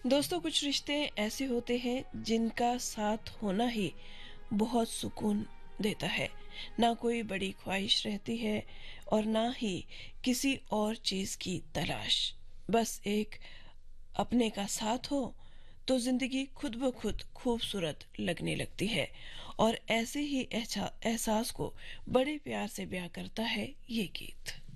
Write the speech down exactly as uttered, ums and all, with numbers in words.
दोस्तों, कुछ रिश्ते ऐसे होते हैं जिनका साथ होना ही बहुत सुकून देता है। ना कोई बड़ी ख्वाहिश रहती है और ना ही किसी और चीज की तलाश। बस एक अपने का साथ हो तो जिंदगी खुद ब खुद खूबसूरत लगने लगती है। और ऐसे ही एहसा- एहसास को बड़े प्यार से बयां करता है ये गीत।